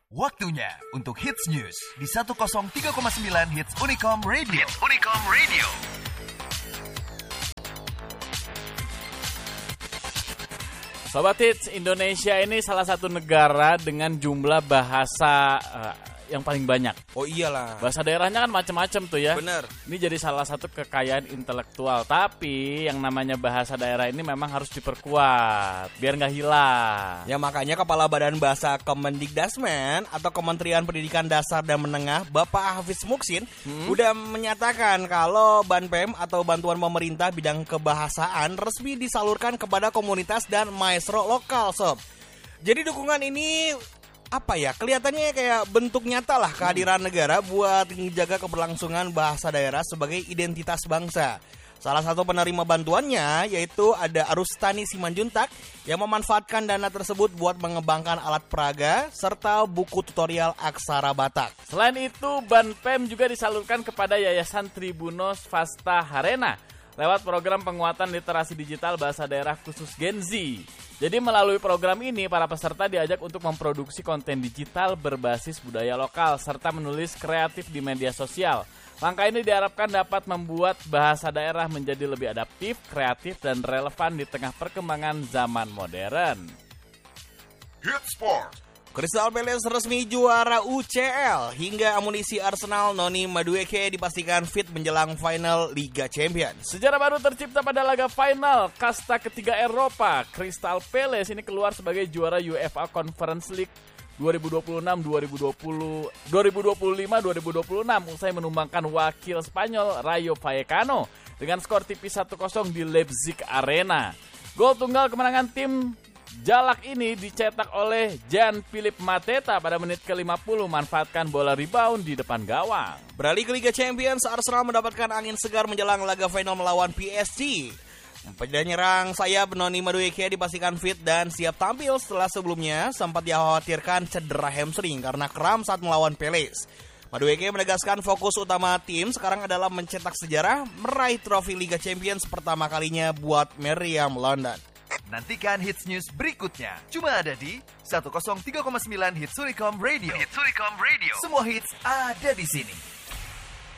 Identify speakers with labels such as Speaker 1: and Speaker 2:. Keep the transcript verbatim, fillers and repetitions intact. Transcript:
Speaker 1: Waktunya untuk Hits News di seratus tiga koma sembilan Hits Unicom Radio. Hits Unicom Radio.
Speaker 2: Sobat Hits, Indonesia ini salah satu negara dengan jumlah bahasa uh, yang paling banyak.
Speaker 3: Oh iyalah.
Speaker 2: Bahasa daerahnya kan macam-macam tuh ya.
Speaker 3: Bener.
Speaker 2: Ini jadi salah satu kekayaan intelektual. Tapi yang namanya bahasa daerah ini memang harus diperkuat biar nggak hilang.
Speaker 3: Ya makanya Kepala Badan Bahasa Kemendikdasmen atau Kementerian Pendidikan Dasar dan Menengah Bapak Hafiz Muksin hmm? udah menyatakan kalau B A N P M atau bantuan pemerintah bidang kebahasaan resmi disalurkan kepada komunitas dan maestro lokal, sob. Jadi dukungan ini apa ya, kelihatannya kayak bentuk nyata lah kehadiran negara buat menjaga keberlangsungan bahasa daerah sebagai identitas bangsa. Salah satu penerima bantuannya yaitu ada Arustani Simanjuntak yang memanfaatkan dana tersebut buat mengembangkan alat peraga serta buku tutorial aksara Batak.
Speaker 2: Selain itu, B A N P M juga disalurkan kepada Yayasan Tribunus Fasta Harena lewat program penguatan literasi digital bahasa daerah khusus Gen Z. Jadi melalui program ini, para peserta diajak untuk memproduksi konten digital berbasis budaya lokal serta menulis kreatif di media sosial. Langkah ini diharapkan dapat membuat bahasa daerah menjadi lebih adaptif, kreatif, dan relevan di tengah perkembangan zaman modern.
Speaker 1: Hit Sport.
Speaker 3: Crystal Palace resmi juara U C L hingga amunisi Arsenal Noni Madueke dipastikan fit menjelang final Liga Champions.
Speaker 2: Sejarah baru tercipta pada laga final kasta ketiga Eropa. Crystal Palace ini keluar sebagai juara UEFA Conference League dua ribu dua puluh enam dua ribu dua puluh, dua ribu dua puluh lima dua ribu dua puluh enam usai menumbangkan wakil Spanyol Rayo Vallecano dengan skor tipis satu kosong di Leipzig Arena. Gol tunggal kemenangan tim Jalak ini dicetak oleh Jean-Philippe Mateta pada menit ke lima puluh, manfaatkan bola rebound di depan gawang.
Speaker 3: Beralih ke Liga Champions, Arsenal mendapatkan angin segar menjelang laga final melawan P S G. Penyerang sayap Noni Madueke dipastikan fit dan siap tampil setelah sebelumnya sempat dikhawatirkan cedera hamstring karena kram saat melawan Palace. Madueke menegaskan fokus utama tim sekarang adalah mencetak sejarah meraih trofi Liga Champions pertama kalinya buat Meriam London.
Speaker 1: Nantikan Hits News berikutnya. Cuma ada di seratus tiga koma sembilan Hits Unicom Radio. Hits Unicom Radio. Semua hits ada di sini.